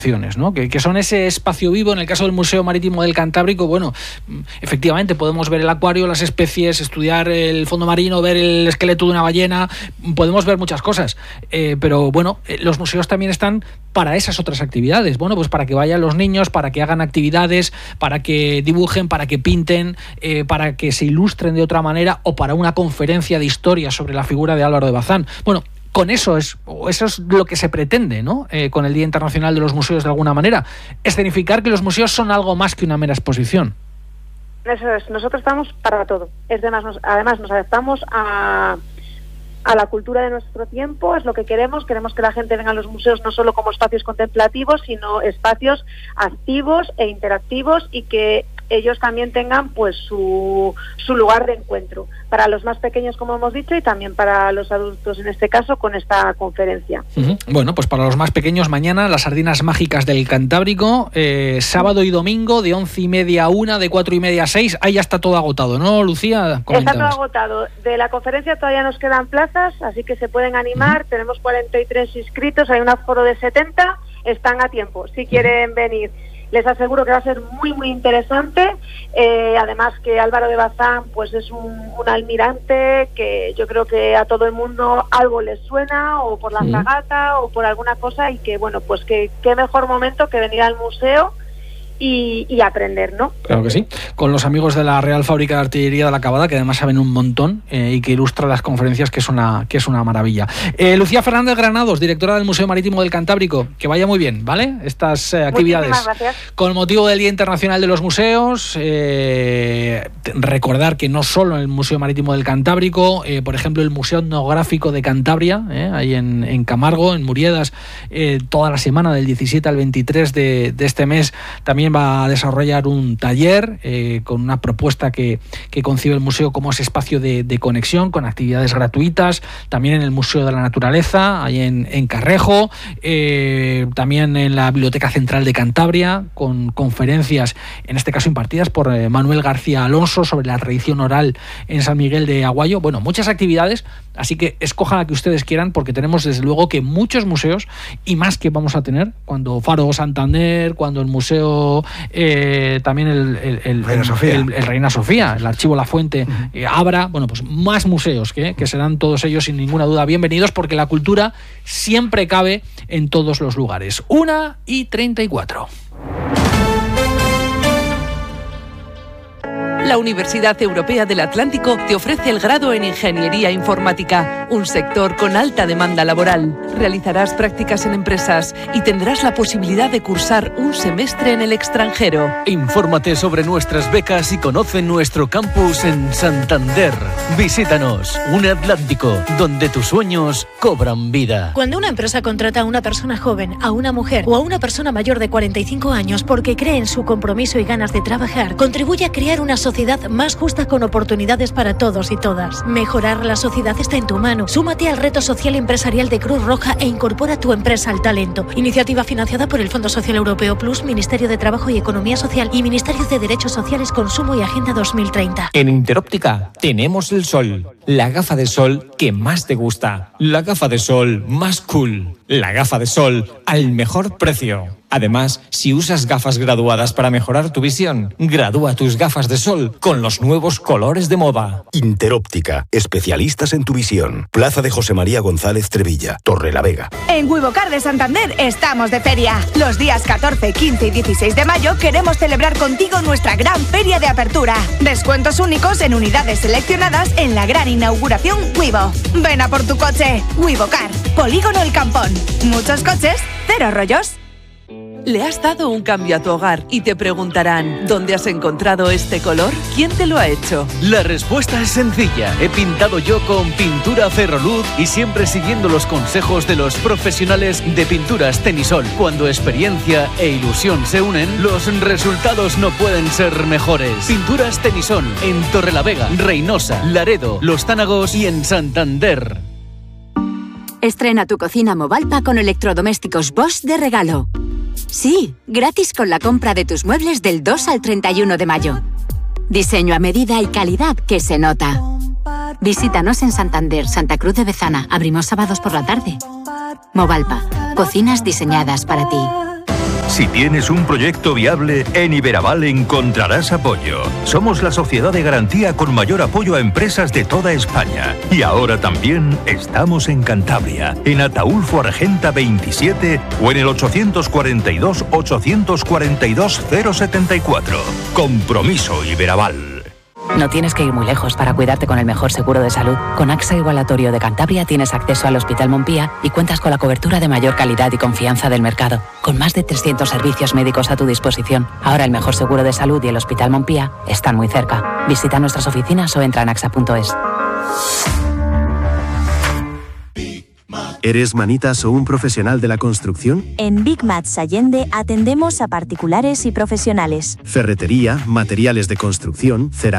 ¿no? Que son ese espacio vivo. En el caso del Museo Marítimo del Cantábrico, bueno, efectivamente podemos ver el acuario, las especies, estudiar el fondo marino, ver el esqueleto de una ballena, podemos ver muchas cosas, pero bueno, los museos también están para esas otras actividades, bueno, pues para que vayan los niños, para que hagan actividades, para que dibujen, para que pinten, para que se ilustren de otra manera, o para una conferencia de historia sobre la figura de Álvaro de Bazán. Bueno, con eso es lo que se pretende, ¿no? Con el Día Internacional de los Museos, de alguna manera, escenificar que los museos son algo más que una mera exposición. Eso es, nosotros estamos para todo. Además nos adaptamos a la cultura de nuestro tiempo, es lo que queremos que la gente venga a los museos no solo como espacios contemplativos, sino espacios activos e interactivos, y que ellos también tengan pues su lugar de encuentro, para los más pequeños, como hemos dicho, y también para los adultos, en este caso, con esta conferencia. Bueno, pues para los más pequeños, mañana las sardinas mágicas del Cantábrico, sábado y domingo de 11:30 a 1, de 4:30 a 6, ahí ya está todo agotado, ¿no, Lucía? Está todo agotado. De la conferencia todavía nos quedan plazas, así que se pueden animar. Tenemos 43 inscritos, hay un aforo de 70, están a tiempo, si quieren venir. Les aseguro que va a ser muy, muy interesante. Además que Álvaro de Bazán pues es un almirante que yo creo que a todo el mundo algo les suena, o por la fragata o por alguna cosa, y que bueno, pues que qué mejor momento que venir al museo y aprender, ¿no? Claro que sí, con los amigos de la Real Fábrica de Artillería de la Cavada, que además saben un montón y que ilustra las conferencias, que es una maravilla. Lucía Fernández Granados, directora del Museo Marítimo del Cantábrico, que vaya muy bien, ¿vale? Estas actividades. Muchísimas gracias. Con motivo del Día Internacional de los Museos, recordar que no solo en el Museo Marítimo del Cantábrico, por ejemplo, el Museo Etnográfico de Cantabria, ahí en Camargo, en Muriedas, toda la semana del 17 al 23 de este mes, también va a desarrollar un taller con una propuesta que concibe el museo como ese espacio de conexión, con actividades gratuitas, también en el Museo de la Naturaleza, ahí en Carrejo, también en la Biblioteca Central de Cantabria, con conferencias, en este caso impartidas por Manuel García Alonso, sobre la tradición oral en San Miguel de Aguayo. Bueno, muchas actividades, así que escojan la que ustedes quieran, porque tenemos desde luego que muchos museos, y más que vamos a tener cuando Faro Santander, cuando el museo también el Reina Sofía, el Archivo La Fuente, abra, bueno, pues más museos que serán todos ellos sin ninguna duda bienvenidos, porque la cultura siempre cabe en todos los lugares. 1:34. La Universidad Europea del Atlántico te ofrece el grado en Ingeniería Informática, un sector con alta demanda laboral. Realizarás prácticas en empresas y tendrás la posibilidad de cursar un semestre en el extranjero. Infórmate sobre nuestras becas y conoce nuestro campus en Santander. Visítanos, Un Atlántico, donde tus sueños cobran vida. Cuando una empresa contrata a una persona joven, a una mujer o a una persona mayor de 45 años porque cree en su compromiso y ganas de trabajar, contribuye a crear una sociedad más justa, con oportunidades para todos y todas. Mejorar la sociedad está en tu mano. Súmate al reto social empresarial de Cruz Roja e incorpora tu empresa al talento. Iniciativa financiada por el Fondo Social Europeo Plus, Ministerio de Trabajo y Economía Social y Ministerio de Derechos Sociales, Consumo y Agenda 2030. En Interóptica tenemos el sol, la gafa de sol que más te gusta, la gafa de sol más cool, la gafa de sol al mejor precio. Además, si usas gafas graduadas para mejorar tu visión, gradúa tus gafas de sol con los nuevos colores de moda. Interóptica, especialistas en tu visión. Plaza de José María González Trevilla, Torrelavega. En Wivocar de Santander estamos de feria. Los días 14, 15 y 16 de mayo queremos celebrar contigo nuestra gran feria de apertura. Descuentos únicos en unidades seleccionadas en la gran inauguración Wivo. Ven a por tu coche. Wivocar, Polígono El Campón. Muchos coches, cero rollos. Le has dado un cambio a tu hogar y te preguntarán, ¿dónde has encontrado este color? ¿Quién te lo ha hecho? La respuesta es sencilla. He pintado yo con Pintura Ferroluz, y siempre siguiendo los consejos de los profesionales de Pinturas Tenisol. Cuando experiencia e ilusión se unen, los resultados no pueden ser mejores. Pinturas Tenisol, en Torrelavega, Reynosa, Laredo, Los Tánagos y en Santander. Estrena tu cocina Movalpa con electrodomésticos Bosch de regalo. Sí, gratis con la compra de tus muebles del 2 al 31 de mayo. Diseño a medida y calidad que se nota. Visítanos en Santander, Santa Cruz de Bezana. Abrimos sábados por la tarde. Movalpa, cocinas diseñadas para ti. Si tienes un proyecto viable, en Iberaval encontrarás apoyo. Somos la sociedad de garantía con mayor apoyo a empresas de toda España. Y ahora también estamos en Cantabria, en Ataulfo Argenta 27 o en el 842-842-074. Compromiso Iberaval. No tienes que ir muy lejos para cuidarte con el mejor seguro de salud. Con AXA Igualatorio de Cantabria tienes acceso al Hospital Montpía y cuentas con la cobertura de mayor calidad y confianza del mercado. Con más de 300 servicios médicos a tu disposición. Ahora el mejor seguro de salud y el Hospital Montpía están muy cerca. Visita nuestras oficinas o entra en axa.es. ¿Eres manitas o un profesional de la construcción? En Big Mats Allende atendemos a particulares y profesionales. Ferretería, materiales de construcción, cerámica.